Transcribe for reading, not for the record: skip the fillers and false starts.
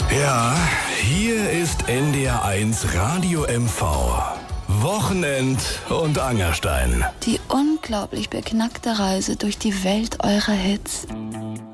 Ja, hier ist NDR1 Radio MV. Wochenend und Angerstein. Die unglaublich beknackte Reise durch die Welt eurer Hits.